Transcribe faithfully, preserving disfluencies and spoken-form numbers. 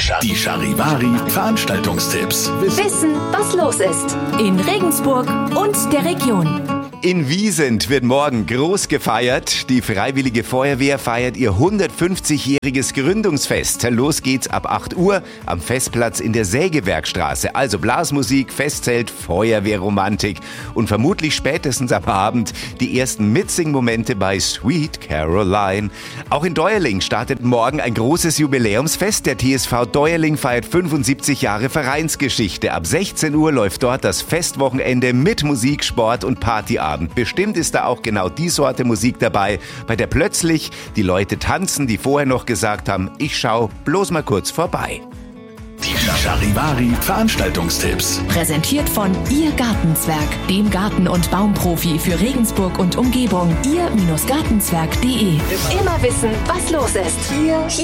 Die Charivari Veranstaltungstipps. Wissen, was los ist in Regensburg und der Region. In Wiesent wird morgen groß gefeiert. Die Freiwillige Feuerwehr feiert ihr hundertfünfzigjähriges Gründungsfest. Los geht's ab acht Uhr am Festplatz in der Sägewerkstraße. Also Blasmusik, Festzelt, Feuerwehrromantik und vermutlich spätestens am Abend die ersten Mitsing-Momente bei Sweet Caroline. Auch in Deuerling startet morgen ein großes Jubiläumsfest. Der T S V Deuerling feiert fünfundsiebzig Jahre Vereinsgeschichte. Ab sechzehn Uhr läuft dort das Festwochenende mit Musik, Sport und Partyabend. Bestimmt ist da auch genau die Sorte Musik dabei, bei der plötzlich die Leute tanzen, die vorher noch gesagt haben, ich schau bloß mal kurz vorbei. Die Charivari Veranstaltungstipps. Präsentiert von Ihr Gartenzwerg, dem Garten- und Baumprofi für Regensburg und Umgebung. ihr Gartenzwerg punkt de. Immer wissen, was los ist. Hier